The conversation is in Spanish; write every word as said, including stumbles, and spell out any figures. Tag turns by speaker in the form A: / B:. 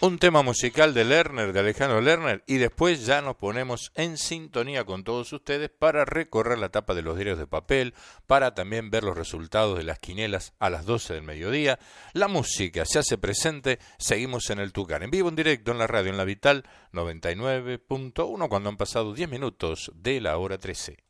A: Un tema musical de Lerner, de Alejandro Lerner, y después ya nos ponemos en sintonía con todos ustedes para recorrer la tapa de los diarios de papel, para también ver los resultados de las quinielas a las doce del mediodía. La música se hace presente, seguimos en el Tucán, en vivo, en directo, en la radio, en la Vital noventa y nueve punto uno, cuando han pasado diez minutos de la hora trece.